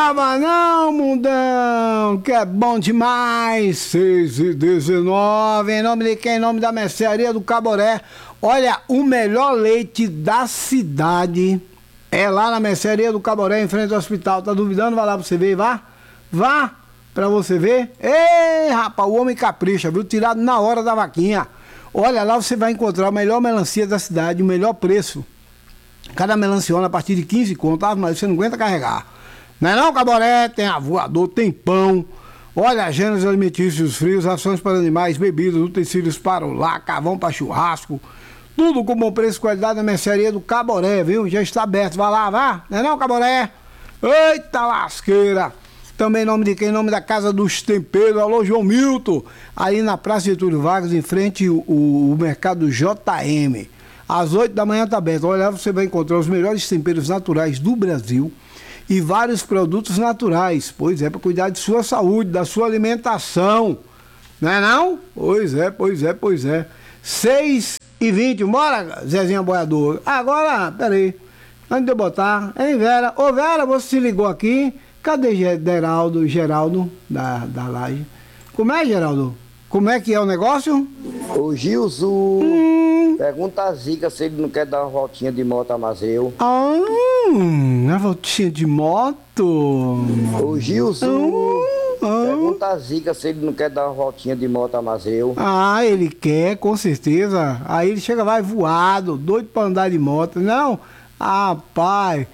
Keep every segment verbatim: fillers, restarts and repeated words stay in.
acaba não, mundão, que é bom demais. Seis e dezenove, em nome de quem? Em nome da Mercearia do Caboré. Olha, o melhor leite da cidade é lá na Mercearia do Caboré, em frente ao hospital. Tá duvidando? Vai lá pra você ver, vá. Vá pra você ver. Ei, rapaz, o homem capricha, viu? Tirado na hora da vaquinha. Olha, lá você vai encontrar a melhor melancia da cidade, o melhor preço. Cada melanciona a partir de quinze conto, mas você não aguenta carregar. Não é não, Caboré? Tem avoador, tem pão. Olha, gêneros alimentícios frios, rações para animais, bebidas, utensílios para o lar, carvão para churrasco. Tudo com bom preço e qualidade na Mercearia do Caboré, viu? Já está aberto, vai lá, vá. Não é não, Caboré? Eita lasqueira! Também em nome de quem? Em nome da Casa dos Temperos, alô João Milton, aí na Praça de Túlio Vargas, em frente o, o mercado J M. Às oito da manhã está aberto. Olha, você vai encontrar os melhores temperos naturais do Brasil e vários produtos naturais. Pois é, para cuidar de sua saúde, da sua alimentação. Não é não? Pois é, pois é, pois é. seis e vinte, bora, Zezinha Boiador. Agora, peraí, antes de eu botar, hein, Vera? Ô, Vera, você se ligou aqui? Cadê Geraldo, Geraldo, da, da Laje? Como é, Geraldo? Como é que é o negócio? Ô, Gilson, hum. pergunta a Zica se ele não quer dar uma voltinha de moto a Mazeu. Ah, uma voltinha de moto? Ô, Gilson, hum. pergunta a Zica se ele não quer dar uma voltinha de moto a Mazeu. Ah, ele quer, com certeza. Aí ele chega, vai voado, doido pra andar de moto. Não? Ah, pai...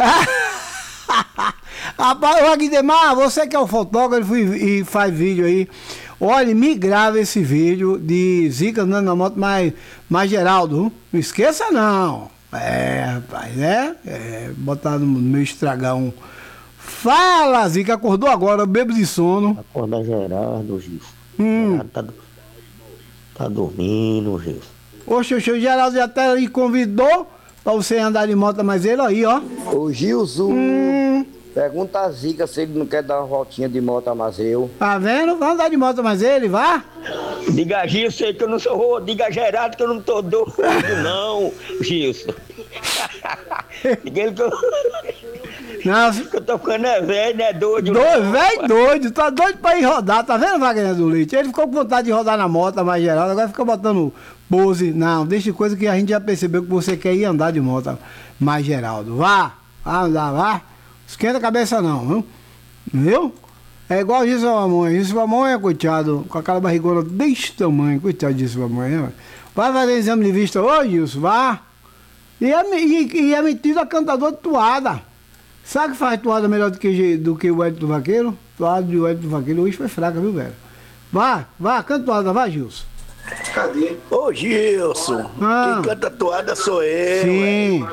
Rapaz, Wagnemar, você que é o fotógrafo e, e faz vídeo aí, olha, me grava esse vídeo de Zica andando na moto, mas, mas Geraldo, não esqueça não. É, rapaz, né? É, botar no meu estragão. Fala, Zica, acordou agora, bebo de sono. Acorda Geraldo, Gil. Hum. Geraldo tá, tá dormindo, Gil. Oxe, oxe, o Geraldo já até lhe convidou pra você andar de moto, mas ele aí, ó. Ô, Gilson, hum. pergunta a Zica se ele não quer dar uma voltinha de moto a Mazeu. Tá vendo? Vai andar de moto, mas ele, vá. Diga, Gilson, que eu não sou. Diga, Geraldo, que eu não tô doido, não, Gilson. Diga ele que eu. Não, que eu tô ficando é velho, né? Doido. Doido, velho, doido. Tá doido pra ir rodar. Tá vendo, Wagner do Leite? Ele ficou com vontade de rodar na moto, mais geral. Agora fica botando pose. Não, deixa coisa que a gente já percebeu que você quer ir andar de moto, mais Geraldo. Vá, vá andar, vá. Esquenta a cabeça não, viu? Viu? É igual isso a mamãe. Isso a mamãe é coitado, com aquela barrigona desse tamanho. Coitado disso, mamãe, né? Vai fazer exame de vista hoje, Gilson, vá. E é, e, e é metido a cantador de toada. Sabe que faz toada melhor do que, do que o Hélio do Vaqueiro? Toada de Hélio do Vaqueiro hoje foi fraca, viu, velho? Vá, vá, canta toada, vá, Gilson. Cadê? Ô, Gilson, ah. quem canta toada sou eu. Sim.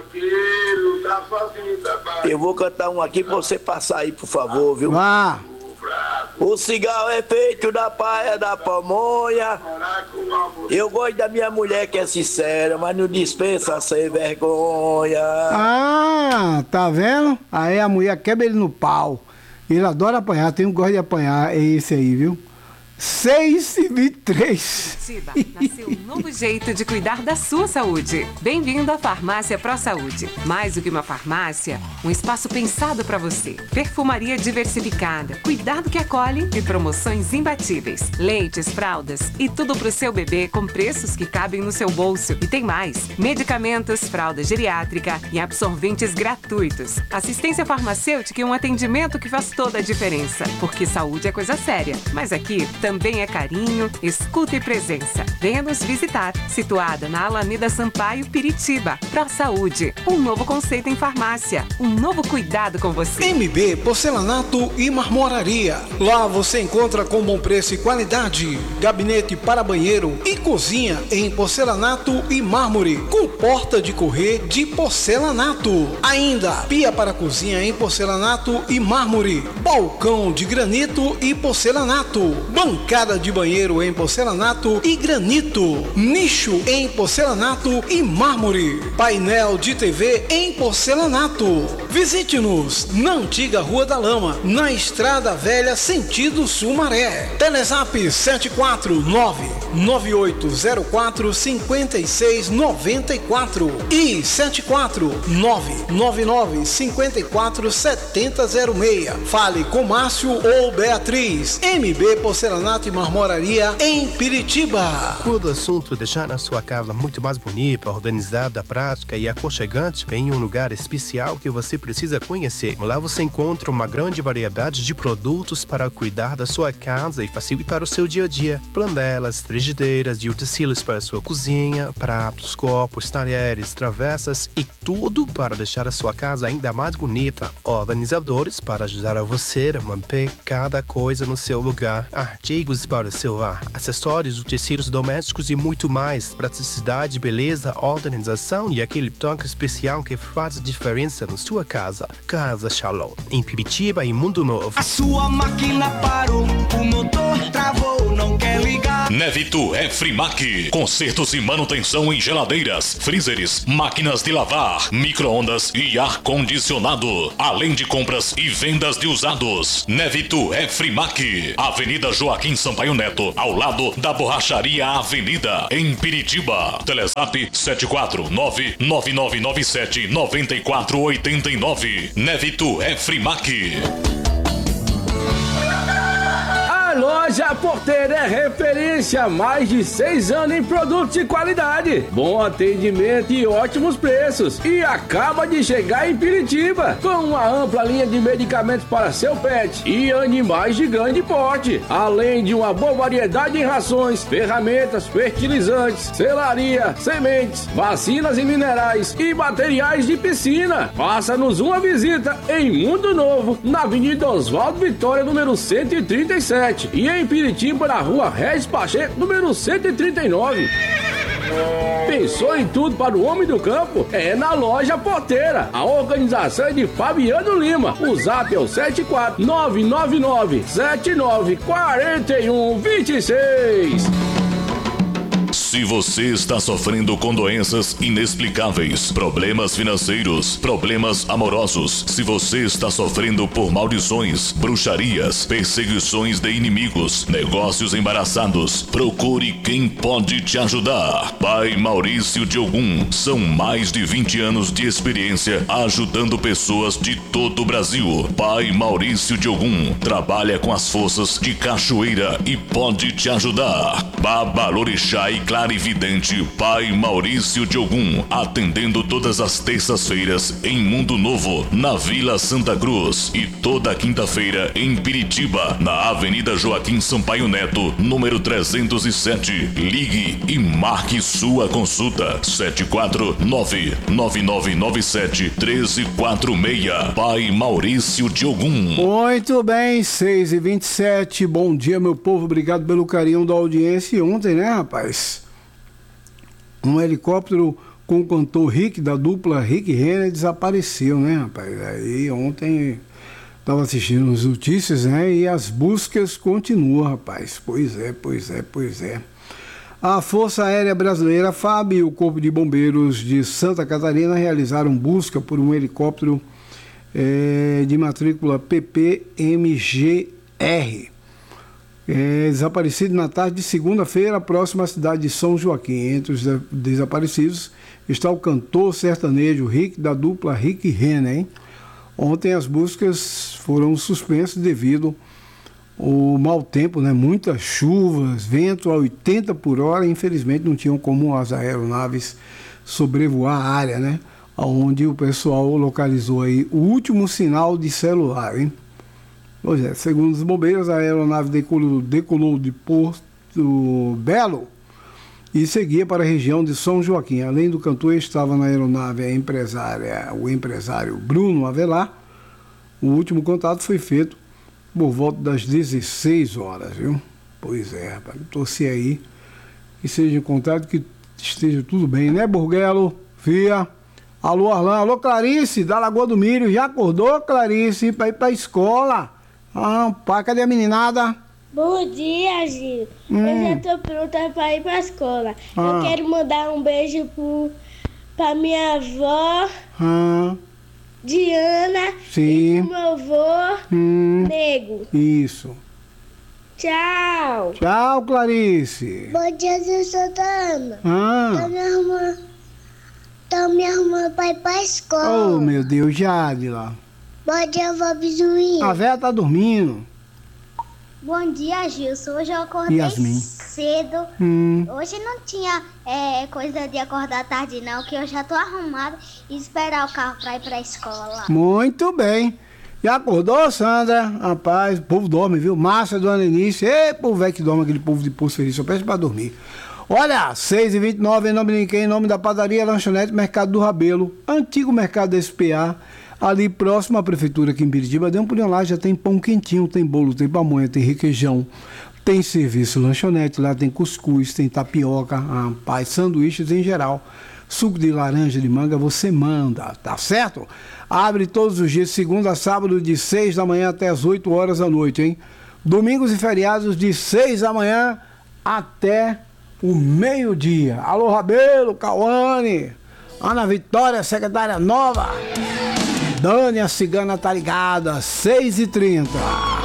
Eu vou cantar um aqui pra você passar aí, por favor, viu? Vá. O cigarro é feito da paia da pamonha. Eu gosto da minha mulher que é sincera, mas não dispensa sem vergonha. Ah, tá vendo? Aí a mulher quebra ele no pau. Ele adora apanhar, tem um gosto de apanhar, é esse aí, viu? seis e vinte e três. Curitiba, nasceu um novo jeito de cuidar da sua saúde. Bem-vindo à Farmácia Pro Saúde. Mais do que uma farmácia, um espaço pensado para você. Perfumaria diversificada, cuidado que acolhe e promoções imbatíveis. Leites, fraldas e tudo pro seu bebê com preços que cabem no seu bolso. E tem mais: medicamentos, fralda geriátrica e absorventes gratuitos. Assistência farmacêutica e um atendimento que faz toda a diferença. Porque saúde é coisa séria, mas aqui também é carinho, escuta e presença. Venha nos visitar, situada na Alameda Sampaio, Piritiba. Pro Saúde, um novo conceito em farmácia, um novo cuidado com você. M B Porcelanato e Marmoraria. Lá você encontra com bom preço e qualidade gabinete para banheiro e cozinha em porcelanato e mármore, com porta de correr de porcelanato. Ainda pia para cozinha em porcelanato e mármore, balcão de granito e porcelanato, bancada de banheiro em porcelanato e granito, nicho em porcelanato e mármore, painel de T V em porcelanato. Visite-nos na antiga Rua da Lama, na Estrada Velha, sentido Sumaré. Telezap sete quatro nove nove oito zero quatro cinco seis nove quatro e sete quatro nove nove nove cinco quatro sete zero zero seis. Fale com Márcio ou Beatriz. M B Porcelanato e Marmoraria em Piritiba. Quando o assunto é deixar a sua casa muito mais bonita, organizada, prática e aconchegante, em um lugar especial que você precisa conhecer. Lá você encontra uma grande variedade de produtos para cuidar da sua casa e facilitar o seu dia a dia. Panelas, frigideiras e utensílios para a sua cozinha, pratos, copos, talheres, travessas e tudo para deixar a sua casa ainda mais bonita. Organizadores para ajudar a você a manter cada coisa no seu lugar. Artigos para o seu lar, acessórios, utensílios domésticos e muito mais. Praticidade, beleza, organização e aquele toque especial que faz a diferença na sua casa. Casa Shalom, em Piritiba e Mundo Novo. A sua máquina parou, o motor travou, não quer ligar. Nevito é Frimac. Consertos e manutenção em geladeiras, freezers, máquinas de lavar, micro-ondas e ar-condicionado. Além de compras e vendas de usados. Nevito é Frimac. Avenida Joaquim Sampaio Neto, ao lado da Borracharia Avenida, em Piritiba. Telezap sete quatro nove nove nove nove sete nove quatro oito nove. Nevito é Frimac. A Loja Porteira é referência há mais de seis anos em produtos de qualidade, bom atendimento e ótimos preços. E acaba de chegar em Piritiba com uma ampla linha de medicamentos para seu pet e animais de grande porte, além de uma boa variedade em rações, ferramentas, fertilizantes, selaria, sementes, vacinas e minerais e materiais de piscina. Faça-nos uma visita em Mundo Novo, na Avenida Oswaldo Vitória, número cento e trinta e sete, e em Piritiba, na Rua Regis Pacheco, número cento e trinta e nove. Pensou em tudo para o homem do campo? É na Loja Porteira. A organização é de Fabiano Lima. O zap é o sete quatro nove nove nove sete nove quatro um dois seis. Se você está sofrendo com doenças inexplicáveis, problemas financeiros, problemas amorosos, se você está sofrendo por maldições, bruxarias, perseguições de inimigos, negócios embaraçados, procure quem pode te ajudar. Pai Maurício de Ogum. São mais de vinte anos de experiência ajudando pessoas de todo o Brasil. Pai Maurício de Ogum trabalha com as forças de cachoeira e pode te ajudar. Babalorixá e clarividente Pai Maurício de Ogum, atendendo todas as terças-feiras em Mundo Novo, na Vila Santa Cruz, e toda quinta-feira em Piritiba, na Avenida Joaquim Sampaio Neto, número trezentos e sete. Ligue e marque sua consulta. sete quatro nove nove nove nove sete três quatro seis. Pai Maurício de Ogum. Muito bem, seis e vinte e sete. Bom dia, meu povo. Obrigado pelo carinho da audiência. E ontem, né, rapaz? Um helicóptero com o cantor Rick, da dupla Rick Renner, desapareceu, né, rapaz? Aí ontem estava assistindo as notícias, né? E as buscas continuam, rapaz. Pois é, pois é, pois é. A Força Aérea Brasileira, F A B, e o Corpo de Bombeiros de Santa Catarina realizaram busca por um helicóptero é, de matrícula P P M G R. É, desaparecido na tarde de segunda-feira, próximo à cidade de São Joaquim. Entre os desaparecidos está o cantor sertanejo Rick, da dupla Rick Renner, hein? Ontem as buscas foram suspensas devido ao mau tempo, né? Muitas chuvas, vento a oitenta por hora. Infelizmente não tinham como as aeronaves sobrevoar a área, né? Onde o pessoal localizou aí o último sinal de celular, hein? Pois é, segundo os bombeiros, a aeronave decolou, decolou de Porto Belo e seguia para a região de São Joaquim. Além do cantor, estava na aeronave a empresária, o empresário Bruno Avelar. O último contato foi feito por volta das dezesseis horas, viu? Pois é, rapaz, torcer aí que seja encontrado, que esteja tudo bem, né, Burguelo? Fia. Alô, Arlan. Alô, Clarice, da Lagoa do Milho. Já acordou, Clarice, para ir para a escola? Ah, pai, cadê a meninada? Bom dia, Gil. Hum. Eu já tô pronta para ir para a escola. Ah. Eu quero mandar um beijo pro, pra minha avó. Ah. Diana Sim. e pro meu avô Hum. Nego. Isso. Tchau. Tchau, Clarice. Bom dia, seu Santana. Ah. Tô me arrumando, tô me arrumando pra ir pra escola. Oh, meu Deus, Jadila. Bom dia, vó Bizuinha. A véia tá dormindo. Bom dia, Gilson. Hoje eu acordei Yasmin. cedo. Hum. Hoje não tinha é, coisa de acordar tarde, não, que eu já tô arrumada e esperar o carro pra ir pra escola. Muito bem. Já acordou, Sandra? Rapaz, o povo dorme, viu? Márcia, dona Eunice. Ei, povo velho que dorme, aquele povo de Poço Feliz, só peço pra dormir. Olha, seis e vinte e nove, em nome de quem? Em nome da padaria Lanchonete Mercado do Rabelo, antigo mercado da S P A, ali próximo à prefeitura aqui em Biritiba. Dê um pulinho lá, já tem pão quentinho, tem bolo, tem pamonha, tem requeijão, tem serviço lanchonete, lá tem cuscuz, tem tapioca, rapaz, sanduíches em geral. Suco de laranja, de manga, você manda, tá certo? Abre todos os dias, segunda a sábado, de seis da manhã até as oito horas da noite, hein? Domingos e feriados, de seis da manhã até o meio-dia. Alô, Rabelo, Cauane, Ana Vitória, secretária nova. Dani, a cigana, tá ligada, seis e trinta.